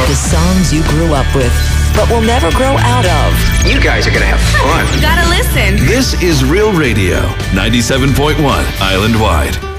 The songs you grew up with, but will never grow out of. You guys are going to have fun. Gotta listen. This is Real Radio, 97.1 Island Wide.